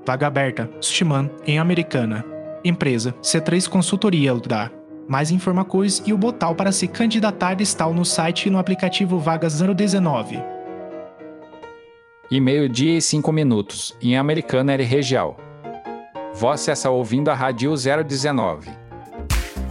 Vaga aberta, Sushman, em Americana. Empresa, C3 Consultoria da. Mais informações e o botão para se candidatar está no site e no aplicativo Vagas 019. E 12:05, em Americana e região. Você está ouvindo a Rádio 019.